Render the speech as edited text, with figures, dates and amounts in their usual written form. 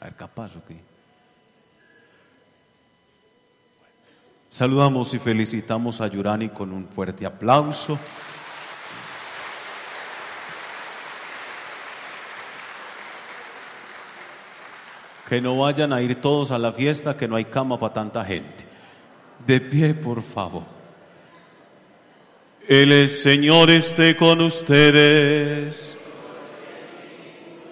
A ver, capaz o qué. Saludamos y felicitamos a Yurani con un fuerte aplauso. Que no vayan a ir todos a la fiesta, que no hay cama para tanta gente. De pie, por favor. El Señor esté con ustedes.